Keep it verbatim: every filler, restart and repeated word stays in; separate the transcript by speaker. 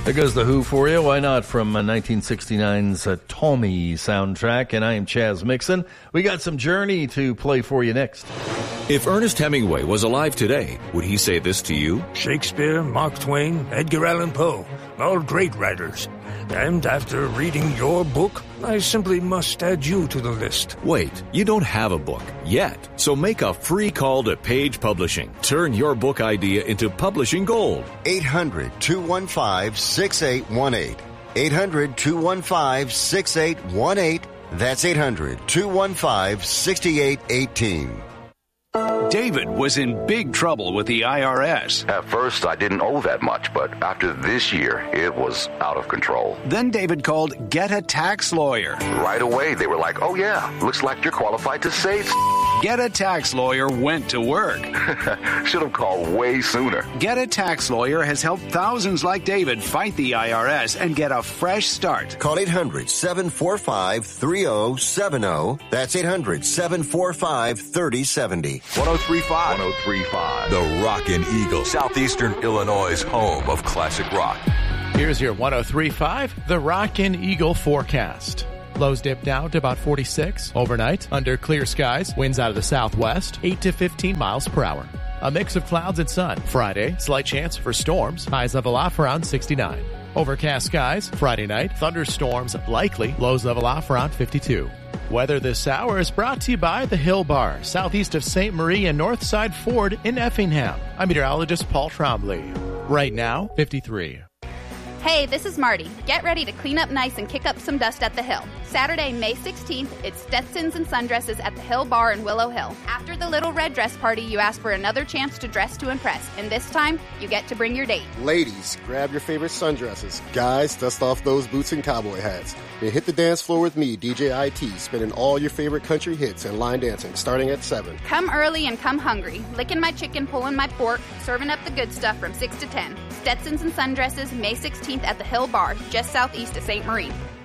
Speaker 1: There goes The Who for you. Why not? From uh, nineteen sixty-nine's uh, Tommy soundtrack. And I am Chaz Mixon. We got some Journey to play for you next.
Speaker 2: If Ernest Hemingway was alive today, would he say this to you?
Speaker 3: Shakespeare, Mark Twain, Edgar Allan Poe, all great writers. And after reading your book, I simply must add you to the list.
Speaker 2: Wait, you don't have a book yet. So make a free call to Page Publishing. Turn your book idea into publishing gold.
Speaker 4: eight hundred, two one five, six eight one eight. eight hundred, two one five, six eight one eight. That's eight hundred, two one five, six eight one eight.
Speaker 5: David was in big trouble with the I R S.
Speaker 6: At first, I didn't owe that much, but after this year, it was out of control.
Speaker 5: Then David called Get a Tax Lawyer.
Speaker 6: Right away, they were like, oh yeah, looks like you're qualified to save.
Speaker 5: Get a Tax Lawyer went to work.
Speaker 6: Should have called way sooner.
Speaker 5: Get a Tax Lawyer has helped thousands like David fight the I R S and get a fresh start.
Speaker 4: Call eight hundred, seven four five, three zero seven zero. That's eight hundred, seven four five, three zero seven zero.
Speaker 7: one oh three point five.
Speaker 6: one oh three point five.
Speaker 7: The Rockin' Eagle. Southeastern Illinois' home of classic rock.
Speaker 8: Here's your one oh three point five, the Rockin' Eagle forecast. Lows dip down to about forty-six. Overnight, under clear skies, winds out of the southwest, eight to fifteen miles per hour. A mix of clouds and sun. Friday, slight chance for storms. Highs level off around sixty-nine. Overcast skies. Friday night, thunderstorms likely. Lows level off around fifty-two. Weather this hour is brought to you by the Hill Bar, southeast of Saint Marie and Northside Ford in Effingham. I'm meteorologist Paul Trombley. Right now, fifty-three.
Speaker 9: Hey, this is Marty. Get ready to clean up nice and kick up some dust at the Hill. Saturday, May sixteenth, it's Stetsons and Sundresses at the Hill Bar in Willow Hill. After the little red dress party, you ask for another chance to dress to impress. And this time, you get to bring your date.
Speaker 10: Ladies, grab your favorite sundresses. Guys, dust off those boots and cowboy hats. And hit the dance floor with me, D J I T, spinning all your favorite country hits and line dancing, starting at seven.
Speaker 9: Come early and come hungry. Licking my chicken, pulling my pork, serving up the good stuff from six to ten. Stetsons and Sundresses, May sixteenth at the Hill Bar, just southeast of Saint Marie.